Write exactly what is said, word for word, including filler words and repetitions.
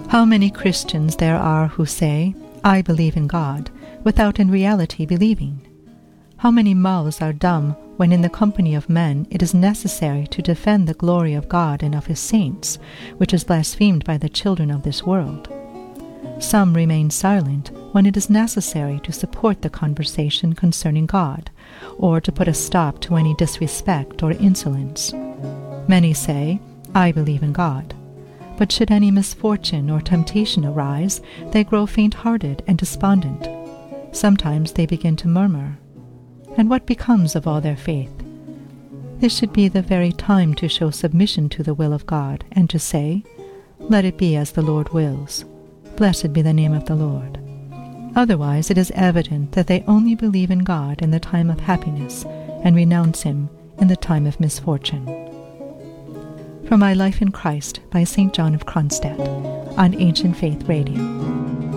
How many Christians there are who say, "I believe in God," without in reality believing? How many mouths are dumb when in the company of men it is necessary to defend the glory of God and of his saints, which is blasphemed by the children of this world? Some remain silent when it is necessary to support the conversation concerning God, or to put a stop to any disrespect or insolence. Many say, "I believe in God," but should any misfortune or temptation arise, they grow faint-hearted and despondent. Sometimes they begin to murmur. And what becomes of all their faith? This should be the very time to show submission to the will of God, and to say, "Let it be as the Lord wills. Blessed be the name of the Lord." Otherwise it is evident that they only believe in God in the time of happiness, and renounce him in the time of misfortune. From My Life in Christ by Saint John of Kronstadt, on Ancient Faith Radio.